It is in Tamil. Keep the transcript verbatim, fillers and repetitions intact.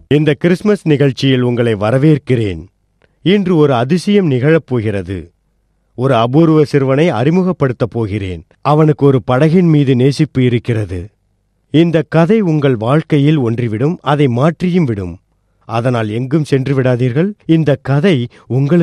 இந்த கிறிஸ்துமஸ் நிகழ்ச்சியில் உங்களை வரவேற்கிறேன். இன்று ஒரு அதிசயம் நிகழப்போகிறது. ஒரு அபூர்வ சிறுவனை அறிமுகப்படுத்தப் போகிறேன். அவனுக்கு ஒரு படகின் மீது நேசிப்பு இருக்கிறது. இந்த கதை உங்கள் வாழ்க்கையில் ஒன்றிவிடும், அதை மாற்றியும் விடும். அதனால் எங்கும் சென்று விடாதீர்கள். இந்த கதை உங்களுக்கு